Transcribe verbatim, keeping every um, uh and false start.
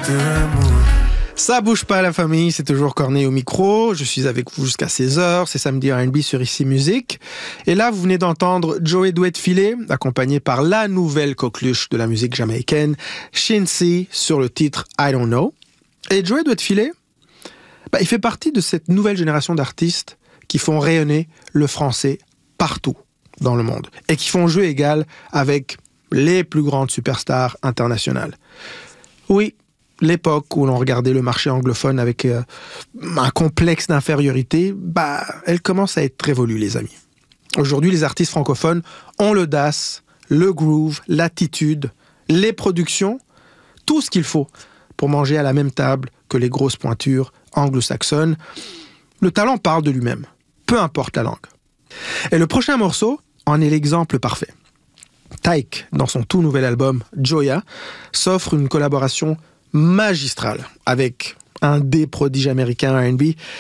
Ça bouge pas la famille, c'est toujours Corneille au micro. Je suis avec vous jusqu'à seize heures, c'est samedi R and B sur Ici Musique. Et là, vous venez d'entendre Joey Douet-Filet, accompagné par la nouvelle coqueluche de la musique jamaïcaine, Shincy, sur le titre I Don't Know. Et Joey Douet-Filet, bah, il fait partie de cette nouvelle génération d'artistes qui font rayonner le français partout dans le monde et qui font jeu égal avec les plus grandes superstars internationales. Oui, l'époque où l'on regardait le marché anglophone avec euh, un complexe d'infériorité, bah, elle commence à être révolue, les amis. Aujourd'hui, les artistes francophones ont l'audace, le groove, l'attitude, les productions, tout ce qu'il faut pour manger à la même table que les grosses pointures anglo-saxonnes. Le talent parle de lui-même, peu importe la langue. Et le prochain morceau en est l'exemple parfait. Tyke, dans son tout nouvel album Joya, s'offre une collaboration magistrale avec un des prodiges américains R and B